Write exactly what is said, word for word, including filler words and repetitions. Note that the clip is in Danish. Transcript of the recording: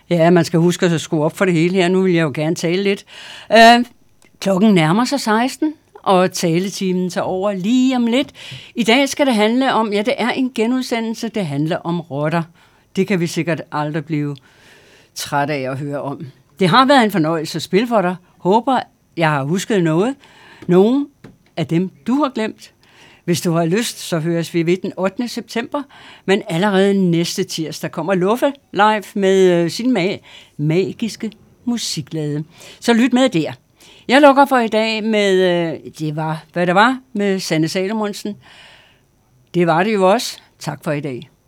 Ja, man skal huske at skrue op for det hele her. Nu vil jeg jo gerne tale lidt. Øh, klokken nærmer sig seksten, og taletimen tager over lige om lidt. I dag skal det handle om, ja, det er en genudsendelse, det handler om rotter. Det kan vi sikkert aldrig blive træt af at høre om. Det har været en fornøjelse at spille for dig. Håber, jeg har husket noget. Nogle af dem, du har glemt. Hvis du har lyst, så høres vi ved den ottende september, men allerede næste tirsdag kommer Luffe live med øh, sin mag- magiske musiklade. Så lyt med der. Jeg lukker for i dag med, øh, det var, hvad det var, med Sanne Salomonsen. Det var det jo også. Tak for i dag.